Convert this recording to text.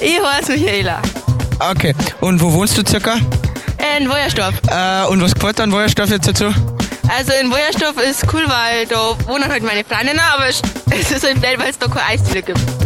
Ich heiße Michaela. Okay. Und wo wohnst du circa? In Wojersdorf. Und was gefällt dir an Wojersdorf jetzt dazu? Also in Wojersdorf ist cool, weil da wohnen halt meine Freundinnen, aber es ist halt blöd, weil es da keine Eisdiele gibt.